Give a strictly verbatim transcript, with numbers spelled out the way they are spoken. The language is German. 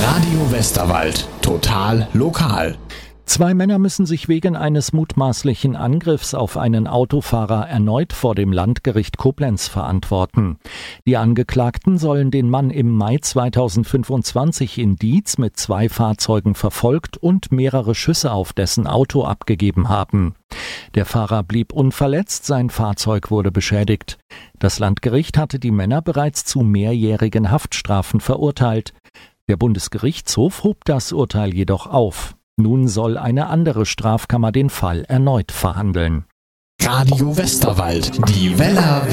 Radio Westerwald. Total lokal. Zwei Männer müssen sich wegen eines mutmaßlichen Angriffs auf einen Autofahrer erneut vor dem Landgericht Koblenz verantworten. Die Angeklagten sollen den Mann im Mai zweitausendfünfundzwanzig in Dietz mit zwei Fahrzeugen verfolgt und mehrere Schüsse auf dessen Auto abgegeben haben. Der Fahrer blieb unverletzt, sein Fahrzeug wurde beschädigt. Das Landgericht hatte die Männer bereits zu mehrjährigen Haftstrafen verurteilt. Der Bundesgerichtshof hob das Urteil jedoch auf. Nun soll eine andere Strafkammer den Fall erneut verhandeln. Radio Westerwald, die Weller